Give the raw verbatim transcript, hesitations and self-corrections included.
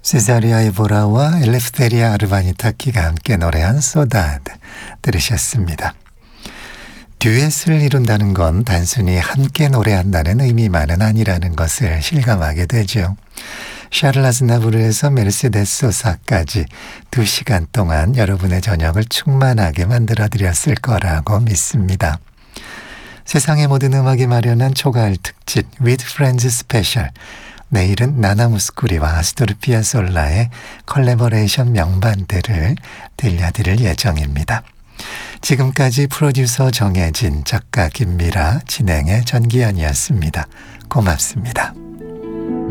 세사리아 에보라와 엘레프테리아 아르바니타키가 함께 노래한 소다드 들으셨습니다. 듀엣을 이룬다는 건 단순히 함께 노래한다는 의미만은 아니라는 것을 실감하게 되죠. 샤를 아즈나부르에서 메르세데스 소사까지 두 시간 동안 여러분의 저녁을 충만하게 만들어드렸을 거라고 믿습니다. 세상의 모든 음악이 마련한 초가을 특집 With Friends 스페셜. 내일은 나나 무스쿠리와 아스토르 피아솔라의 컬래버레이션 명반들을 들려드릴 예정입니다. 지금까지 프로듀서 정혜진, 작가 김미라, 진행의 전기현이었습니다. 고맙습니다.